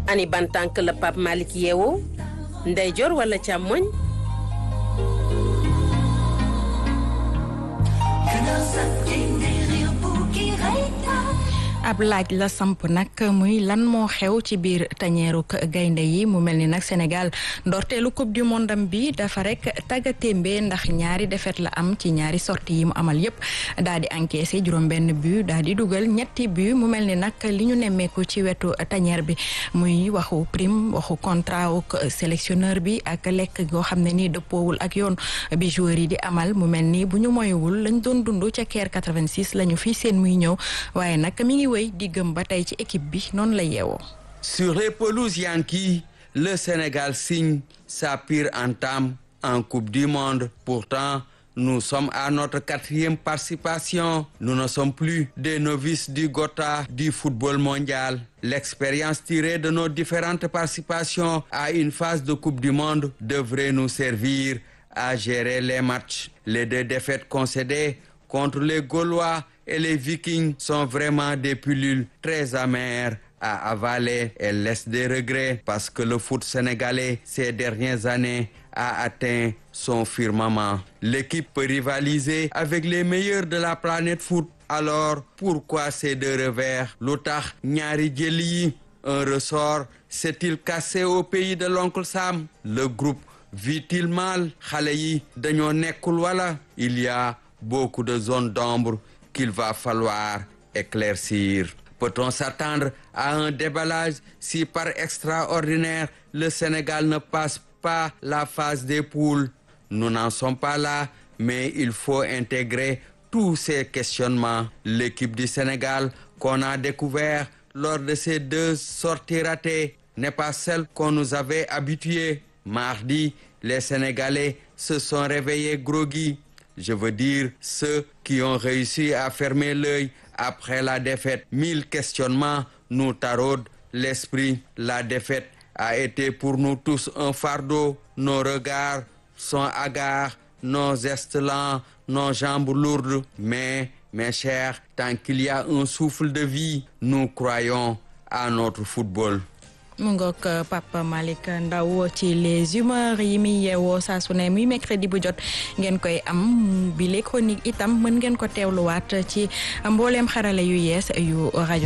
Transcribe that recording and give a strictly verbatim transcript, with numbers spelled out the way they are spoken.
ani ban tànk la Pape Malick yeewoo ndeyjoor wala càmmoñ. ab laaj la samp nag muy lan moo xew ci biir tañeeru gaynde yi mu mel ni nag Sénégal ndorteelu coupe du monde bi dafa rek tàggatémbe ndax ñaari défaite la am ci ñaari sortie yi mu amal yépp daal di encaissé juróom-benn but daal di dugal ñetti but mu mel ni nag li ñu nemmeeku ci wetu tañeer bi muy waxu prime waxu contrat ak sélectionneur bi ak lekk goo xam ne nii dëppoowul ak yoon bi joueur yi di amal mu mel ni bu ñu moywul lañ doon dund ca Caire quatre-vingt-six la ñu fii seen muy ñëw waaye nag mi ngi diggam ba tey ci équipe bi noonu la yeewoo. Sur les pelouses yankees, le Sénégal signe sa pire entame en Coupe du Monde. Pourtant, nous sommes à notre quatrième participation. Nous ne sommes plus des novices du Gotha du football mondial. L'expérience tirée de nos différentes participations à une phase de Coupe du Monde devrait nous servir à gérer les matchs. Les deux défaites concédées contre les Gaulois et les Vikings sont vraiment des pilules très amères à avaler et laissent des regrets parce que le foot sénégalais ces dernières années a atteint son firmament. L'équipe peut rivaliser avec les meilleurs de la planète foot. Alors pourquoi ces deux revers? Lu tax ñaari jël yi un ressort s'est-il cassé au pays de l'oncle Sam? Le groupe vit-il mal? Xale yi dañoo nekkul wala? Il y a beaucoup de zones d'ombre qu'il va falloir éclaircir. Peut-on s'attendre à un déballage si par extraordinaire le Sénégal ne passe pas la phase des poules? Nous n'en sommes pas là, mais il faut intégrer tous ces questionnements. L'équipe du Sénégal qu'on a découvert lors de ces deux sorties ratées n'est pas celle qu'on nous avait habitués. Mardi, les Sénégalais se sont réveillés groggy. Je veux dire ceux qui ont réussi à fermer l'œil après la défaite. Mille questionnements nous taraudent l'esprit. La défaite a été pour nous tous un fardeau. Nos regards sont hagards, nos gestes lents, nos jambes lourdes. Mais, mes chers, tant qu'il y a un souffle de vie, nous croyons à notre football. mu ngoog Papa Malick Ndaw ci les humeurs yi muy yeewoo saa su ne muy mercredi bu jot ngeen koy am bi les chroniques itam mën ngeen ko teewluwaat ci mbooleem xarale yu yees yu rajo